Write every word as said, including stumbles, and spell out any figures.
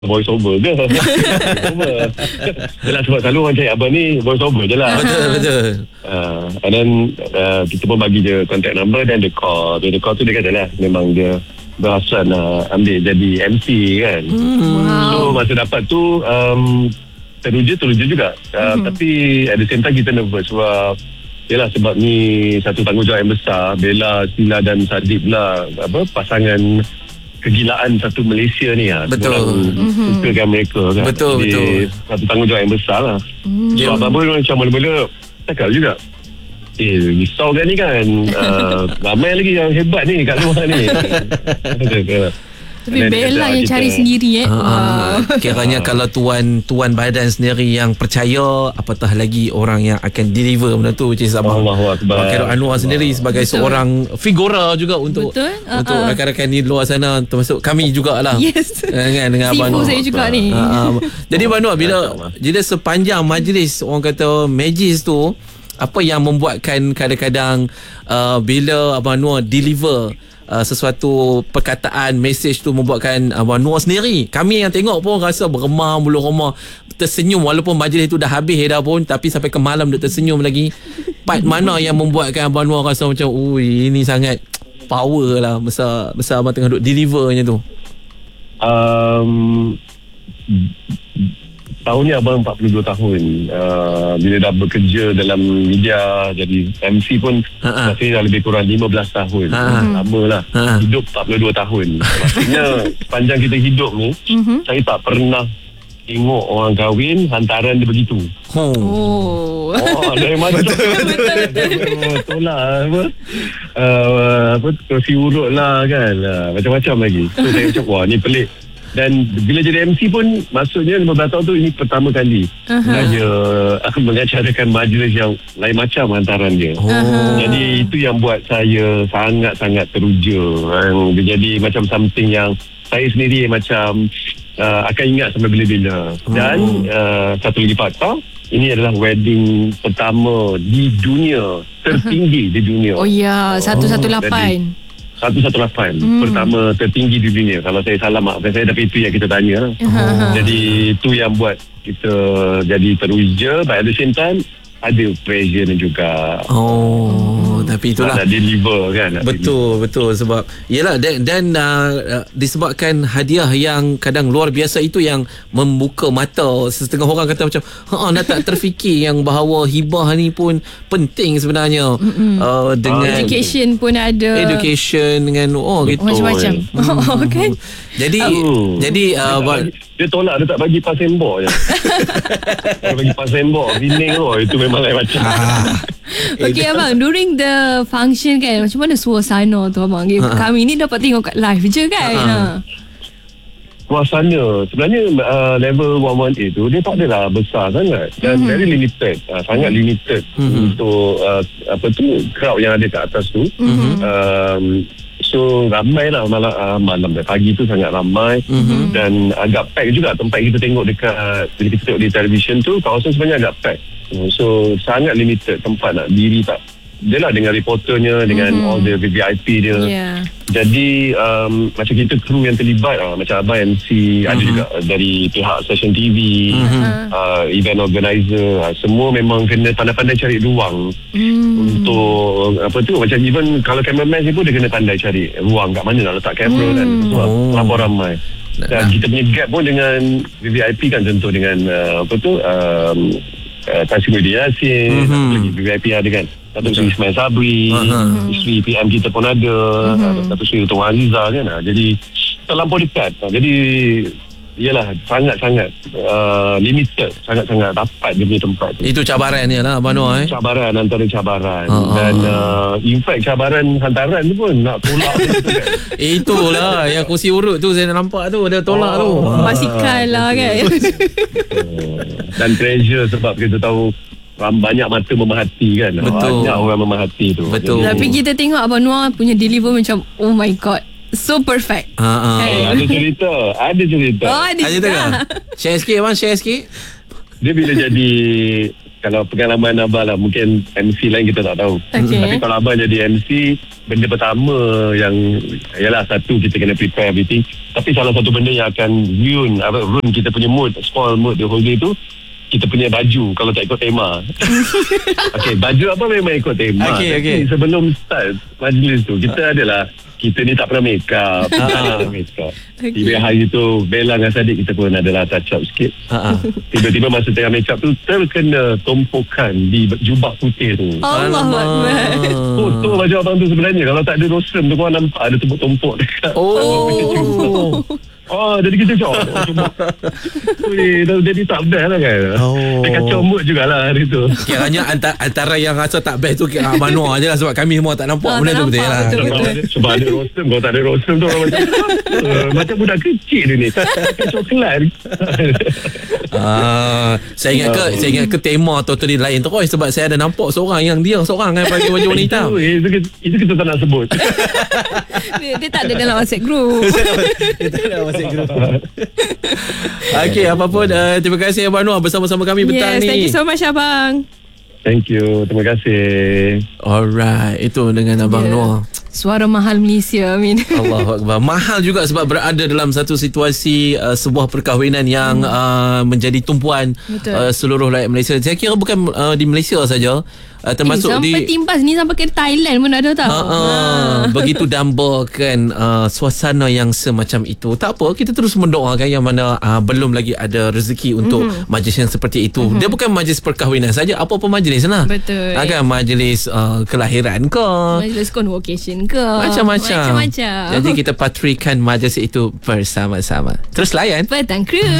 voice over ke? Voice over. Yelah, sebab selalu orang cari abang ni voice over je lah. Betul, betul. Uh, and then uh, kita pun bagi dia contact number dan dia call. Dia, dia call tu dia kata lah, memang dia berasal nak ambil jadi M C kan. Wow. So masa dapat tu um, teruja teruja juga. Uh, mm-hmm. Tapi at the same time kita nervous sebab yelah, sebab ni satu tanggungjawab yang besar. Bella, Sila dan Sadib lah, apa, pasangan kegilaan satu Malaysia ni lah. Betul. Mm-hmm. Sukakan mereka kan. Betul, jadi, betul. satu tanggungjawab yang besar lah. Mm. So apa-apa macam mula-mula cakap juga, eh risau kan ni kan. uh, ramai lagi yang hebat ni kat luar ni. Tapi Bella yang kita cari sendiri eh. Ha, kiranya kalau tuan tuan badan sendiri yang percaya, apatah lagi orang yang akan deliver benda tu, Cik Sabah. Allahu Akbar. Khairul Anwar sendiri sebagai Betul. seorang figura juga untuk Betul. untuk uh-uh. rakan-rakan di luar sana, termasuk kami jugalah. Yes. Kan, dengan Abang Nur. Sifu saya juga ni. Ha, jadi Abang Nur, bila bila sepanjang majlis orang kata majlis tu, apa yang membuatkan kadang-kadang uh, bila Abang Nur deliver Uh, sesuatu perkataan, mesej tu membuatkan Abang Nur sendiri, kami yang tengok pun rasa beremam, bulu remah, tersenyum walaupun majlis tu dah habis dah pun, tapi sampai ke malam dia tersenyum lagi. Part mana yang membuatkan Abang Nur rasa macam, ui, ini sangat power lah, besar besar Abang tengah duk delivernya tu? Um, tahun ni abang empat puluh dua tahun. Uh, bila dah bekerja dalam media jadi M C pun Ha-ha. saya dah lebih kurang lima belas tahun. Ha-ha. Lama lah. Ha-ha. Hidup empat puluh dua tahun. Maksudnya sepanjang kita hidup ni, saya tak pernah tengok orang kahwin hantaran dia begitu. Oh. Oh. Oh, dari mana? Betul lah. Apa, uh, apa kursi urut lah kan. Uh, macam-macam lagi. So saya macam, wah ni pelik. Dan bila jadi M C pun, maksudnya lima belas tahun tu ini pertama kali uh-huh. saya uh, mengacarakan majlis yang lain macam hantaran dia. Oh. Jadi itu yang buat saya sangat-sangat teruja. Um, dia jadi macam something yang saya sendiri macam uh, akan ingat sampai bila-bila. Dan uh, satu lagi fakta, ini adalah wedding pertama di dunia, tertinggi uh-huh. di dunia. Oh ya, seratus lapan. seratus lapan hmm. pertama tertinggi di dunia. Kalau saya salah maafkan saya, tapi itu yang kita tanya. Uh-huh. Jadi itu yang buat kita jadi teruja, but at the same time ada pressure ni juga. Oh, tapi itulah nak deliver kan. Betul, deliver. betul sebab yalah, dan, dan uh, disebabkan hadiah yang kadang luar biasa itu yang membuka mata setengah orang, kata macam ha nak tak terfikir yang bahawa hibah ni pun penting sebenarnya. uh, dengan education pun ada. Education dengan oh gitu. Macam-macam. Oh kan. Jadi oh. jadi dia, uh, bagi, dia tolak, dia tak bagi pas sembok je. Dia bagi pas sembok bining tu, itu memang lain macam. ah. Okay abang, during the function kan, macam mana suasana tu abang? Ha-ha. Kami ni dapat tengok kat live je kan. Ha-ha. Ha. Suasana sebenarnya uh, level seratus lapan tu dia tak adalah besar sangat dan mm-hmm. very limited, uh, sangat limited mm-hmm. untuk uh, apa tu crowd yang ada kat atas tu. Mm-hmm. um, So ramai lah malam, uh, malam dan pagi tu sangat ramai. Mm-hmm. Dan agak pack juga tempat kita tengok dekat, bila kita tengok di television tu, kawasan sebenarnya agak pack. So sangat limited tempat nak diri, tak dia lah dengan reporternya, dengan mm-hmm. all the V V I P dia. Yeah. Jadi um, macam kita kru yang terlibat lah, macam abang M C, mm-hmm. ada juga dari pihak stesen T V, mm-hmm. uh, event organizer, uh, semua memang kena pandai-pandai cari ruang mm. untuk apa tu, macam even kalau cameraman ni pun dia kena pandai cari ruang kat mana nak letak kamera mm. kan, sebab oh. terlampau ramai. Dan nah. kita punya gap pun dengan V V I P kan, contoh dengan uh, apa tu um, uh, Tan Sri Muhyiddin Yassin, mm-hmm. lagi V V I P ada kan, Datuk Seri Ismail Sabri, uh-huh. isteri P M kita pun ada, uh-huh. Datuk Seri Tun Aziza kan. Jadi terlampau dekat. Jadi ialah sangat-sangat uh, limited, sangat-sangat dapat dia punya tempat tu. Itu cabaran dia lah Abang Nur eh? Cabaran antara cabaran. uh-huh. Dan uh, in fact cabaran hantaran tu pun nak tolak tu kan. Itulah yang kursi urut tu saya nampak tu, dia tolak oh, tu. Basikal lah kan. Dan pressure sebab kita tahu banyak mata memerhati kan. Betul. Banyak orang memerhati tu. Betul. Jadi, Tapi kita tengok Abang Nur punya deliver macam oh my god, so perfect. Ha ah. eh, ada cerita, ada cerita. Oh, ada Ada tak? Share sikit abang, share sikit. Dia bila jadi kalau pengalaman Abang lah, mungkin M C lain kita tak tahu. Okay. Tapi kalau Abang jadi M C, benda pertama yang ialah satu, kita kena prepare everything. Tapi salah satu benda yang akan ruin apa ruin kita punya mood, spoil mood the whole day tu, kita punya baju kalau tak ikut tema. Okey, baju apa memang ikut tema. Okey, Tapi okey. sebelum start majlis tu, kita adalah kita ni tak pernah make up, kita tak pernah make up. Okey. Tiba hari tu Bella dengan Sadiq kita pun adalah touch up sikit. Ha. Tiba-tiba masa tengah make up tu terkena tumpukan di jubah putih tu. Allah Akbar. Oh, tu baju abang tu sebenarnya kalau tak ada rosem tu korang nampak ada tumpuk-tumpuk dekat. Oh. Oh, jadi kita cakap Ui, dah jadi tak best lah kan. Oh. Dia kacau mood jugalah hari tu. Kiranya antara, antara yang rasa tak best tu kira Manwar je lah, sebab kami semua tak nampak Ah, benda tak tu, betul nampak, lah. betul. Sebab ada, sebab ada rosem. Kalau tak ada rosem tu orang macam uh, macam budak kecil dia ni. Pakai coklat. Ah, saya ingat ke saya ingat ke tema totally lain terus, sebab saya ada nampak seorang yang dia seorang kan pakai baju warna hitam. Itu, itu, itu kita tak nak sebut. Dia, dia tak ada dalam WhatsApp group. Dia tak ada masuk grup. Okey, apa pun uh, terima kasih Abang Noor bersama-sama kami petang Yes, ni. thank you so much abang. Thank you. Terima kasih. Alright, itu dengan Abang Yeah. Noor. Suara mahal Malaysia, Amin. Allahu Akbar. Mahal juga sebab berada dalam satu situasi uh, sebuah perkahwinan yang hmm. uh, menjadi tumpuan uh, seluruh rakyat Malaysia. Saya kira bukan uh, di Malaysia saja, uh, termasuk eh, sampai di timbas ni sampai ke Thailand pun ada tau. Ha, ha, begitu dambakan uh, suasana yang semacam itu. Tak apa, kita terus mendoakan yang mana uh, belum lagi ada rezeki untuk mm-hmm. majlis yang seperti itu. Mm-hmm. Dia bukan majlis perkahwinan saja, apa-apa majlis lah. Betul. Ha, kan majlis uh, kelahiran ke, Majlis convocation ke, macam-macam. Macam-macam. Jadi kita patrikan majlis itu bersama-sama. Terus layan Petang Crew.